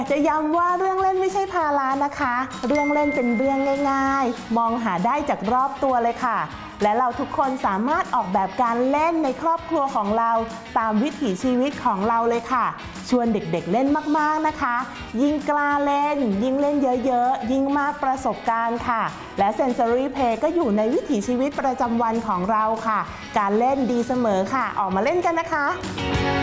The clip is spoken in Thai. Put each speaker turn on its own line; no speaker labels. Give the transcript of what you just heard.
จะย้ำว่าเรื่องเล่นไม่ใช่ภาระนะคะ เรื่องเล่นเป็นเรื่องง่ายๆมองหาได้จากรอบตัวเลยค่ะและเราทุกคนสามารถออกแบบการเล่นในครอบครัวของเราตามวิถีชีวิตของเราเลยค่ะชวนเด็กๆเล่นมากๆนะคะยิ่งกล้าเล่นยิ่งเล่นเยอะๆยิ่งมากประสบการณ์ค่ะและ Sensory Play ก็อยู่ในวิถีชีวิตประจำวันของเราค่ะการเล่นดีเสมอค่ะออกมาเล่นกันนะคะ